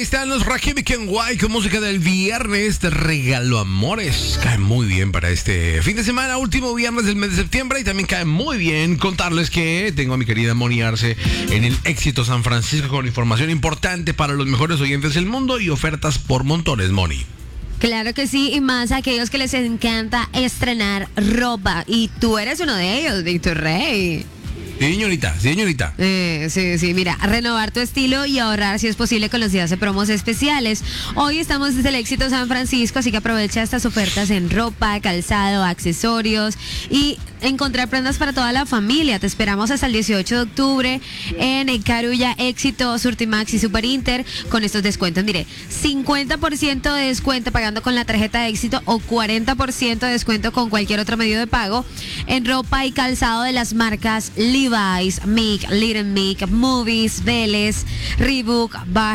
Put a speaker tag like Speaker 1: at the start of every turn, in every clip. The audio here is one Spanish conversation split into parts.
Speaker 1: están los Rakim y Kenway con música del viernes. Te regalo amores. Cae muy bien para este fin de semana, último viernes del mes de septiembre. Y también cae muy bien contarles que tengo a mi querida Moni Arce en el Éxito San Francisco con información importante para los mejores oyentes del mundo y ofertas por montones, Moni.
Speaker 2: Claro que sí, y más a aquellos que les encanta estrenar ropa. Y tú eres uno de ellos, Víctor Rey.
Speaker 1: Sí, señorita, sí, señorita.
Speaker 2: Sí, mira, renovar tu estilo y ahorrar si es posible con los días de promos especiales. Hoy estamos desde el Éxito San Francisco, así que aprovecha estas ofertas en ropa, calzado, accesorios y encontrar prendas para toda la familia. Te esperamos hasta el 18 de octubre en Carulla, Éxito, Surtimax y Super Inter con estos descuentos. Mire, 50% de descuento pagando con la tarjeta de Éxito o 40% de descuento con cualquier otro medio de pago en ropa y calzado de las marcas Levi's, Mick, Little Mick, Movies, Vélez, Reebok,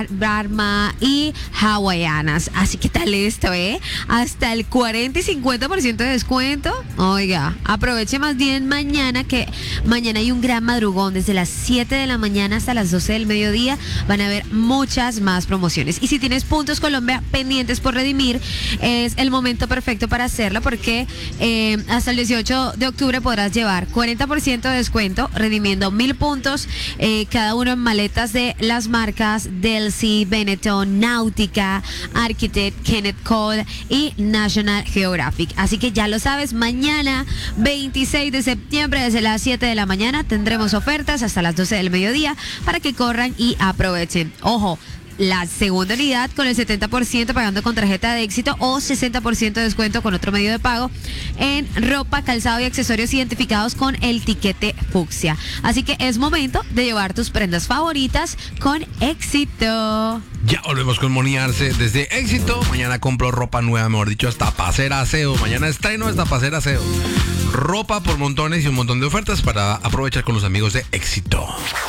Speaker 2: Barma y Hawaianas. Así que tal esto, hasta el 40 y 50% de descuento. Oiga, aproveche más bien mañana, que mañana hay un gran madrugón desde las 7 de la mañana hasta las 12 del mediodía. Van a haber muchas más promociones. Y si tienes puntos Colombia pendientes por redimir, es el momento perfecto para hacerlo, porque hasta el 18 de octubre podrás llevar 40% de descuento redimiendo 1000 puntos, cada uno en maletas de las marcas Delcy, Benetton, Náutica, Architect, Kenneth Cole y National Geographic. Así que ya lo sabes, mañana 26 de septiembre desde las 7 de la mañana tendremos ofertas hasta las 12 del mediodía para que corran y aprovechen. Ojo, la segunda unidad con el 70% pagando con tarjeta de Éxito o 60% de descuento con otro medio de pago en ropa, calzado y accesorios identificados con el tiquete fucsia. Así que es momento de llevar tus prendas favoritas con Éxito.
Speaker 1: Ya volvemos con Moni Arce desde Éxito. Mañana compro ropa nueva, mejor dicho, hasta para hacer aseo. Mañana estreno hasta para hacer aseo. Ropa por montones y un montón de ofertas para aprovechar con los amigos de Éxito.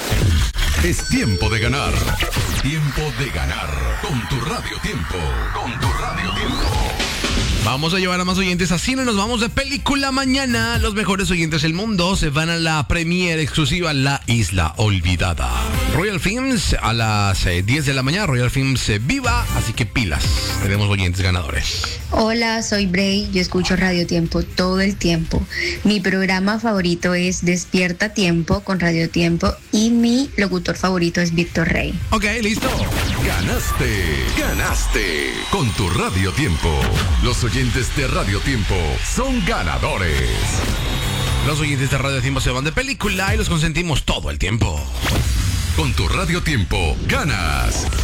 Speaker 3: Es tiempo de ganar. Tiempo de ganar. Con tu Radio Tiempo. Con tu Radio Tiempo.
Speaker 1: Vamos a llevar a más oyentes a cine, nos vamos de película mañana. Los mejores oyentes del mundo se van a la premiere exclusiva La Isla Olvidada. Royal Films a las 10 de la mañana, Royal Films Viva, así que pilas, tenemos oyentes ganadores.
Speaker 4: Hola, soy Bray, yo escucho Radio Tiempo todo el tiempo. Mi programa favorito es Despierta Tiempo con Radio Tiempo y mi locutor favorito es Víctor Rey.
Speaker 1: Ok, listo.
Speaker 3: Ganaste con tu Radio Tiempo. Los oyentes de Radio Tiempo son ganadores.
Speaker 1: Los oyentes de Radio Tiempo se van de película y los consentimos todo el tiempo.
Speaker 3: Con tu Radio Tiempo ganas.